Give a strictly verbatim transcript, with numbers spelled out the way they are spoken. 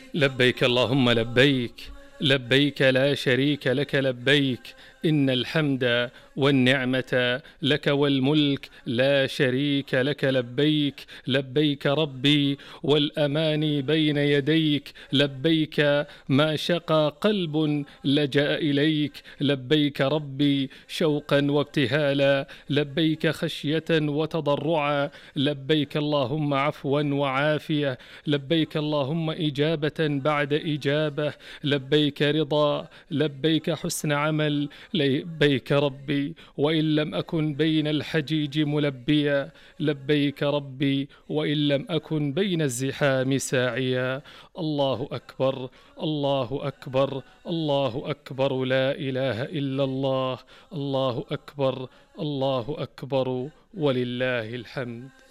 لبيك اللهم لبيك، لبيك لا شريك لك لبيك، إن الحمد والنعمة لك والملك لا شريك لك لبيك. لبيك ربي والأماني بين يديك، لبيك ما شقى قلب لجأ إليك، لبيك ربي شوقا وابتهالا، لبيك خشية وتضرعا، لبيك اللهم عفوا وعافية، لبيك اللهم إجابة بعد إجابة، لبيك رضا، لبيك حسن عمل، لبيك ربي وإن لم أكن بين الحجيج ملبيا، لبيك ربي وإن لم أكن بين الزحام ساعيا. الله أكبر، الله أكبر، الله أكبر، لا إله إلا الله، الله أكبر، الله أكبر، ولله الحمد.